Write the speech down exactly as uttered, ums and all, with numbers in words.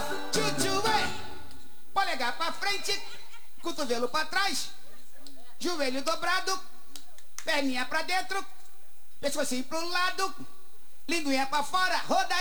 Tchutchu, é. Polegar pra frente, cotovelo pra trás, joelho dobrado, perninha pra dentro, pescocinho pro lado, linguinha pra fora, roda